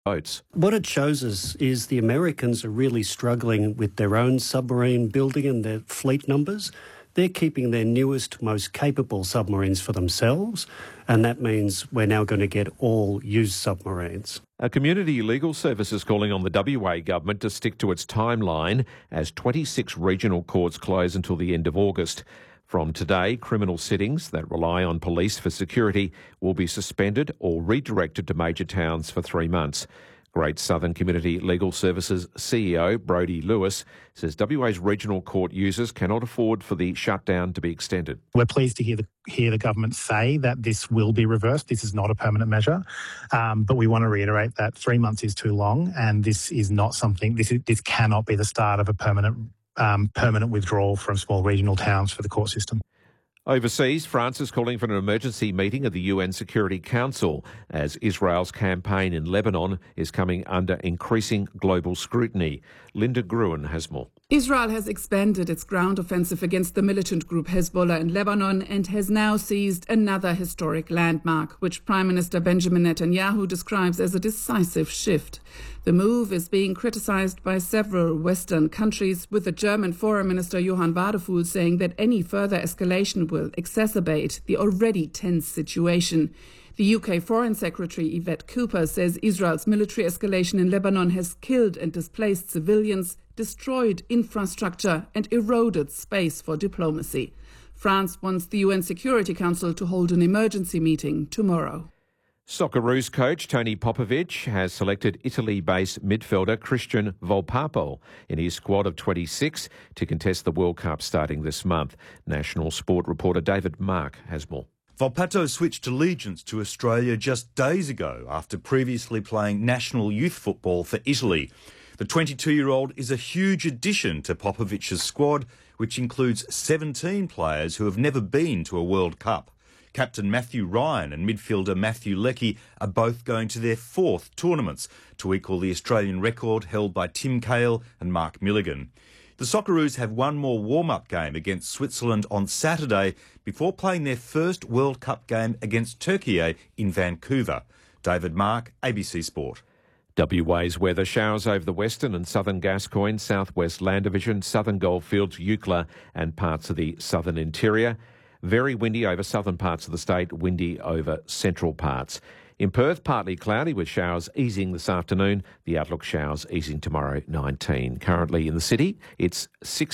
boats. What it shows us is the Americans are really struggling with their own submarine building and their fleet numbers. They're keeping their newest, most capable submarines for themselves, and that means we're now going to get all used submarines. A community legal service is calling on the WA government to stick to its timeline as 26 regional courts close until the end of August. From today, criminal sittings that rely on police for security will be suspended or redirected to major towns for 3 months. Great Southern Community Legal Services CEO Brodie Lewis says WA's regional court users cannot afford for the shutdown to be extended. We're pleased to hear the government say that this will be reversed. This is not a permanent measure, but we want to reiterate that 3 months is too long, and this is not something. This cannot be the start of a permanent withdrawal from small regional towns for the court system. Overseas, France is calling for an emergency meeting of the UN Security Council as Israel's campaign in Lebanon is coming under increasing global scrutiny. Linda Gruen has more. Israel has expanded its ground offensive against the militant group Hezbollah in Lebanon and has now seized another historic landmark, which Prime Minister Benjamin Netanyahu describes as a decisive shift. The move is being criticized by several Western countries, with the German Foreign Minister Johann Wadephul saying that any further escalation will exacerbate the already tense situation. The UK Foreign Secretary Yvette Cooper says Israel's military escalation in Lebanon has killed and displaced civilians, destroyed infrastructure and eroded space for diplomacy. France wants the UN Security Council to hold an emergency meeting tomorrow. Socceroos coach Tony Popovic has selected Italy-based midfielder Christian Volpato in his squad of 26 to contest the World Cup starting this month. National sport reporter David Mark has more. Volpato switched allegiance to Australia just days ago after previously playing national youth football for Italy. The 22-year-old is a huge addition to Popovic's squad, which includes 17 players who have never been to a World Cup. Captain Matthew Ryan and midfielder Matthew Leckie are both going to their 4th tournaments to equal the Australian record held by Tim Cahill and Mark Milligan. The Socceroos have one more warm-up game against Switzerland on Saturday before playing their first World Cup game against Turkey in Vancouver. David Mark, ABC Sport. WA's weather: showers over the western and southern Gascoyne, southwest Land Division, southern Goldfields, Eucla and parts of the southern interior. Very windy over southern parts of the state, windy over central parts. In Perth, partly cloudy with showers easing this afternoon. The outlook: showers easing tomorrow, 19. Currently in the city, it's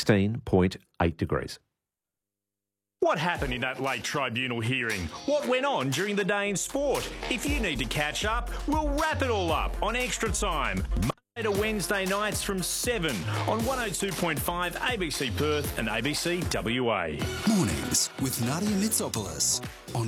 16.8 degrees. What happened in that late tribunal hearing? What went on during the day in sport? If you need to catch up, we'll wrap it all up on Extra Time. Monday to Wednesday nights from 7 on 102.5 ABC Perth and ABC WA. Mornings with Nadia Mitsopoulos on